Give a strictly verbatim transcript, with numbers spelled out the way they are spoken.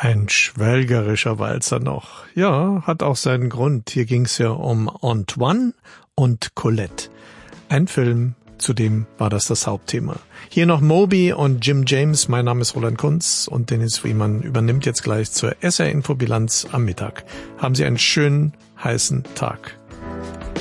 Ein schwelgerischer Walzer noch. Ja, hat auch seinen Grund. Hier ging's ja um Antoine und Colette. Ein Film, zu dem war das das Hauptthema. Hier noch Moby und Jim James. Mein Name ist Roland Kunz und Dennis Friemann übernimmt jetzt gleich zur S R-Infobilanz am Mittag. Haben Sie einen schönen, heißen Tag.